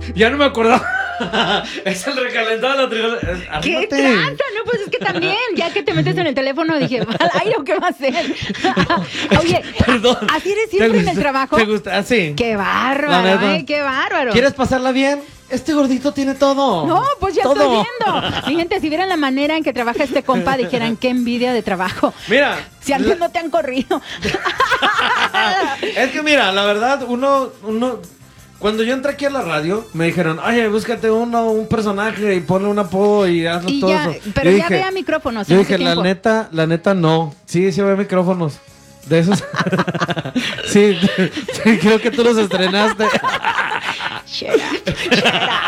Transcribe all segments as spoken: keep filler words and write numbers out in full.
Ya no me acordaba. Es el recalentado de la triglicéridos. ¿Qué tranza? No, pues es que también, ya que te metes en el teléfono, dije, ¿al aire o qué va a hacer? Oye, perdón. ¿así eres siempre en el trabajo? ¿Te gusta? ¿Así? ¡Qué bárbaro, eh! ¡Qué bárbaro! ¿Quieres pasarla bien? Este gordito tiene todo. No, pues ya todo. estoy viendo. Mi gente, si vieran la manera en que trabaja este compa, dijeran qué envidia de trabajo. Mira. Si antes la... no te han corrido. Es que mira, la verdad, uno, uno, cuando yo entré aquí a la radio, me dijeron, oye, búscate uno, un personaje y ponle un apodo y hazlo y todo ya, eso. Pero yo ya dije, vea micrófonos. Yo dije, la neta, la neta no. Sí, sí vea micrófonos. De esos. sí, sí, creo que tú los estrenaste. Shut up, shut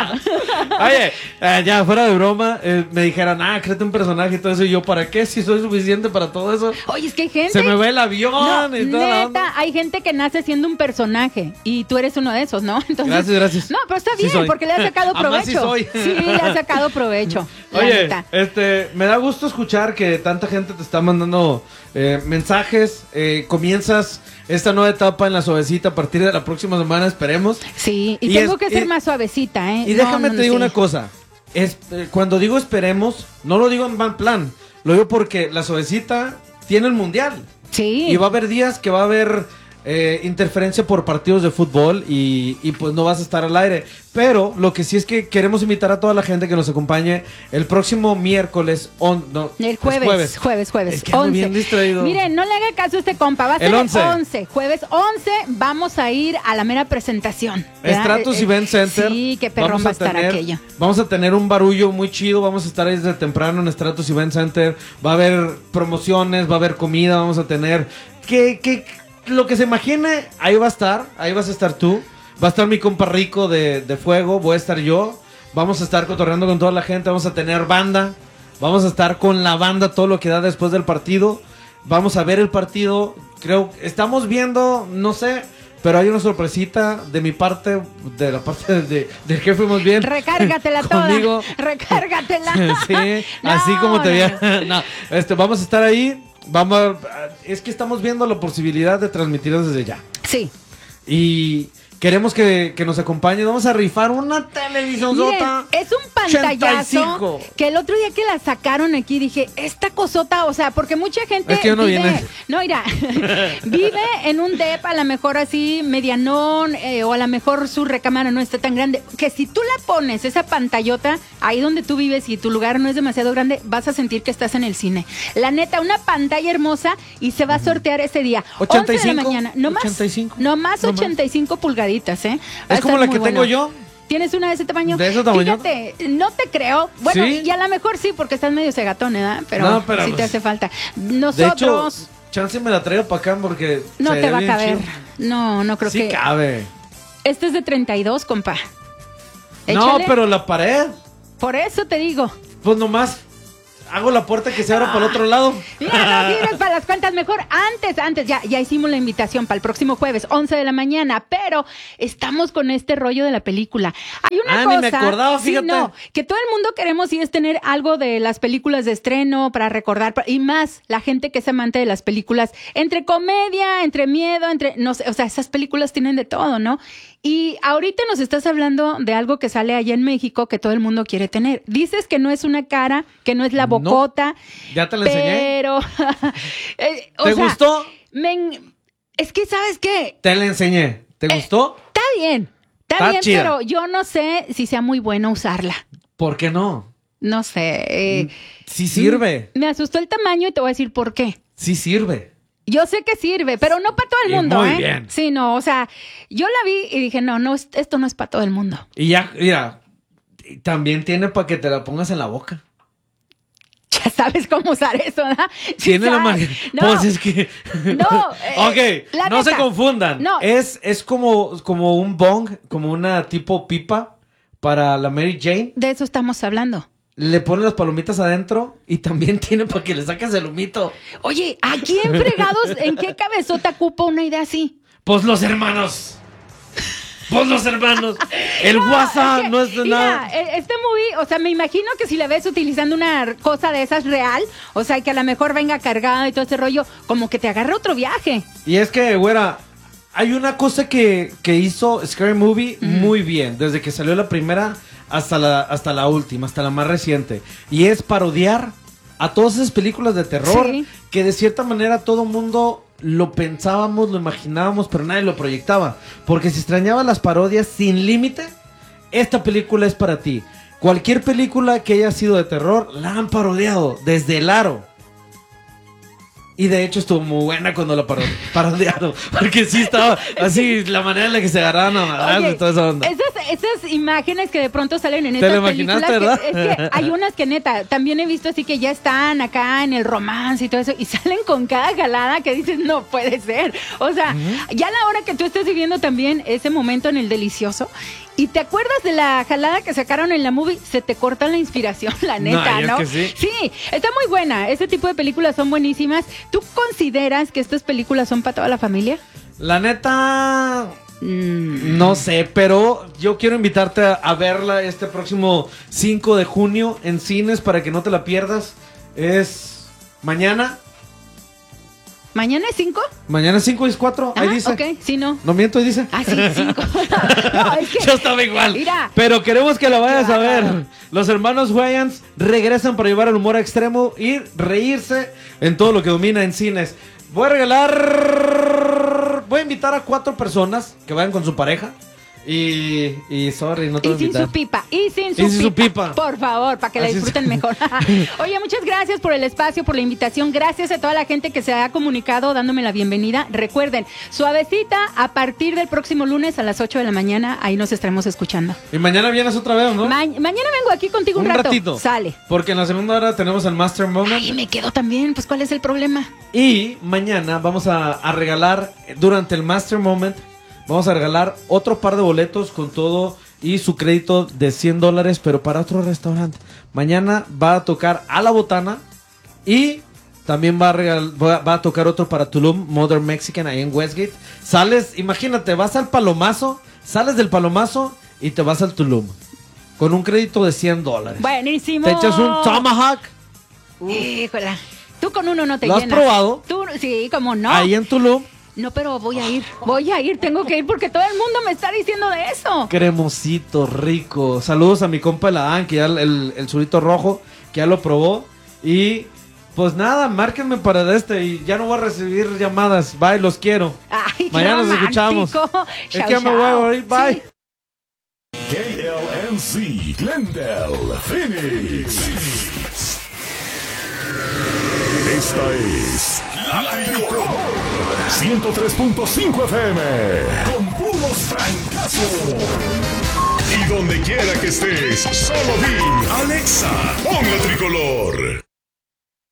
up. Oye, eh, ya fuera de broma, eh, me dijeron, ah, créate un personaje y todo eso. Y yo, ¿para qué? Si soy suficiente para todo eso. Oye, es que hay gente. Se me va el avión no, y toda la onda. Neta, hay gente que nace siendo un personaje y tú eres uno de esos, ¿no? Entonces, gracias, gracias. No, pero está bien, sí porque le has sacado provecho. Sí, soy. sí, le has sacado provecho. Oye, neta. este, me da gusto escuchar que tanta gente te está mandando eh, mensajes. Eh, comienzas esta nueva etapa en la suavecita a partir de la próxima semana, esperemos. Sí, y, y tengo es, que ser y, más suavecita, ¿eh? Y no, déjame no, te no, digo sí. una cosa. Es, eh, cuando digo esperemos, no lo digo en mal plan. Lo digo porque la suavecita tiene el mundial. Sí. Y va a haber días que va a haber eh, interferencia por partidos de fútbol y, y pues no vas a estar al aire. Pero lo que sí es que queremos invitar a toda la gente que nos acompañe el próximo miércoles. On, no, el jueves, jueves, jueves, jueves. Es que ando bien distraído. Miren, no le haga caso a este compa. Va a ser el once. once. Jueves once vamos a ir a la mera presentación. Stratus eh, Event Center. Sí, qué perrón va a estar tener, aquello. Vamos a tener un barullo muy chido. Vamos a estar ahí desde temprano en Stratus Event Center. Va a haber promociones, va a haber comida. Vamos a tener... que, que lo que se imagine, ahí va a estar. Ahí vas a estar tú. Va a estar mi compa Rico de, de Fuego, voy a estar yo. Vamos a estar cotorreando con toda la gente, vamos a tener banda. Vamos a estar con la banda todo lo que da después del partido. Vamos a ver el partido. Creo que estamos viendo, no sé, pero hay una sorpresita de mi parte, de la parte de, de, del que fuimos bien. Recárgatela conmigo. toda. Recárgatela. Sí, no, así como te no, veía. No, este, vamos a estar ahí. Vamos a, es que estamos viendo la posibilidad de transmitir desde ya. Sí. Y queremos que, que nos acompañe. Vamos a rifar una televisión sota. Es un pantallazo ochenta y cinco. que el otro día que la sacaron aquí dije, esta cosota, o sea, porque mucha gente es que yo no vive, viene. no, mira, vive en un dep a lo mejor así medianón eh, o a lo mejor su recámara no está tan grande, que si tú la pones esa pantallota ahí donde tú vives y tu lugar no es demasiado grande, vas a sentir que estás en el cine. La neta, una pantalla hermosa y se va a sortear ese día. ochenta y cinco, once de la mañana, no más, ochenta y cinco, no más no ochenta y cinco más. pulgaditas, ¿eh? Va Es como la que bueno. tengo yo. ¿Tienes una de ese tamaño? ¿De ese tamaño? Fíjate, no te creo. Bueno, ¿Sí? y a lo mejor sí, porque estás medio cegatón, ¿verdad? Pero, No, pero sí pues, te hace falta. De hecho, Nosotros... chance me la traigo para acá porque... no se te ve va a bien caber. chido. No, no creo Sí que... cabe. Este es de treinta y dos, compa. No, Échale. pero la pared. Por eso te digo. Pues nomás hago la puerta que se abra para el otro lado. Mira, no sirves para las cuentas. Mejor antes, antes. Ya, ya hicimos la invitación para el próximo jueves, once de la mañana. Pero estamos con este rollo de la película. Hay una Ah, cosa... ni me acordaba, fíjate. Sí, no, que todo el mundo queremos y es tener algo de las películas de estreno para recordar. Y más, la gente que es amante de las películas. Entre comedia, entre miedo, entre... no sé, o sea, esas películas tienen de todo, ¿no? Y ahorita nos estás hablando de algo que sale allá en México que todo el mundo quiere tener. Dices que no es una cara, que no es la bocota. No, ya te la enseñé. Pero... eh, o ¿Te sea, gustó? Me, es que, ¿sabes qué? Te la enseñé. ¿Te Eh, gustó? Está bien, está, Está bien, chida. pero yo no sé si sea muy bueno usarla. ¿Por qué no? No sé. eh, Sí sirve. me asustó el tamaño y te voy a decir por qué. Sí sirve. Yo sé que sirve, pero no para todo el Y mundo, muy ¿eh? bien. Sí, no, o sea, yo la vi y dije, no, no, esto no es para todo el mundo. Y ya, mira, también tiene para que te la pongas en la boca. Ya sabes cómo usar eso, ¿verdad? Sí Tiene la sabes. manera. No, Pues es que. No, eh, ok, la no se neta. confundan. No. Es, es como, como un bong, como una tipo pipa para la Mary Jane. de eso estamos hablando. Le ponen las palomitas adentro y también tiene para que le saques el humito. Oye, ¿a quién fregados, en qué cabezota ocupa una idea así? Pues los hermanos. Pues los hermanos. El No, WhatsApp es que, no es de mira, nada. eh, este movie, o sea, me imagino que si la ves utilizando una cosa de esas real, o sea, que a lo mejor venga cargada y todo ese rollo, como que te agarra otro viaje. Y es que, güera, hay una cosa que, que hizo Scary Movie mm. muy bien, desde que salió la primera hasta la, hasta la última, hasta la más reciente. Y es parodiar a todas esas películas de terror sí. que de cierta manera todo mundo lo pensábamos, lo imaginábamos, pero nadie lo proyectaba. Porque si extrañaba las parodias sin límite, esta película es para ti. Cualquier película que haya sido de terror, la han parodiado, desde El Aro. Y de hecho estuvo muy buena cuando la parod- parodiaron. Porque sí estaba así, la manera en la que se agarraban a madrazos y toda esa onda. Esas, esas imágenes que de pronto salen en estas películas, ¿verdad? Que, es que hay unas que neta, también he visto así que ya están acá en el romance y todo eso, y salen con cada jalada que dices, no puede ser. O sea, uh-huh. ya a la hora que tú estés viviendo también ese momento en el delicioso, y te acuerdas de la jalada que sacaron en la movie, se te corta la inspiración, la neta, ¿no? ¿no? Es que sí. Sí, está muy buena. Ese tipo de películas son buenísimas. ¿Tú consideras que estas películas son para toda la familia? La neta, mm. no sé, pero yo quiero invitarte a, a verla este próximo cinco de junio en cines para que no te la pierdas. Es mañana. ¿Mañana es cinco? Mañana es cinco y es cuatro, ah, ahí dice. Ok, sí, no. No miento, ahí dice. Ah, sí, cinco. No, es que... Yo estaba igual. Mira. Pero queremos que la vayas a ver. Los hermanos Wayans regresan para llevar el humor a extremo y reírse en todo lo que domina en cines. Voy a regalar... Voy a invitar a cuatro personas que vayan con su pareja. Y, y sorry, no te voy a invitar. Y sin su pipa, y sin su, y sin pipa, su pipa. Por favor, para que la disfruten es. mejor. Oye, muchas gracias por el espacio, por la invitación. Gracias a toda la gente que se ha comunicado dándome la bienvenida. Recuerden, Suavecita a partir del próximo lunes a las ocho de la mañana. Ahí nos estaremos escuchando. Y mañana vienes otra vez, ¿no? Ma- mañana vengo aquí contigo un, un rato. ratito. Sale. Porque en la segunda hora tenemos el Master Moment. Ay, me quedo también. Pues, ¿cuál es el problema? Y mañana vamos a, a regalar, durante el Master Moment, vamos a regalar otro par de boletos con todo y su crédito de cien dólares, pero para otro restaurante. Mañana va a tocar a La Botana y también va a, regal- va, va a tocar otro para Tulum, Modern Mexican, ahí en Westgate. Sales, imagínate, vas al Palomazo, sales del Palomazo y te vas al Tulum con un crédito de cien dólares. Buenísimo. Te echas un Tomahawk. Híjole. Tú con uno no te ¿Lo llenas. has probado? Tú, sí, como no. Ahí en Tulum. No, pero voy a ir, voy a ir, tengo que ir porque todo el mundo me está diciendo de eso. Cremosito, rico. Saludos a mi compa el Adán, que ya el, el, el surito rojo, que ya lo probó. Y pues nada, márquenme para este y ya no voy a recibir llamadas. Bye, los quiero. Ay, mañana nos escuchamos. Es que me voy a morir, bye. Sí. K L M C, Glendale, Phoenix. Esta es La Tricolor ciento tres punto cinco F M con puros francazos. Y donde quiera que estés, solo di Alexa, pon La Tricolor.